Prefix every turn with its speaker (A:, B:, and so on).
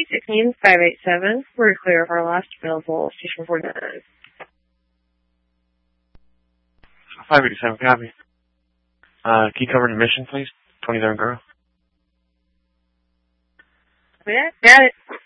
A: 16587. We're clear of our last available station 49.
B: 587, copy. Key covered admission, please. 23rd girl.
A: Yeah, got it.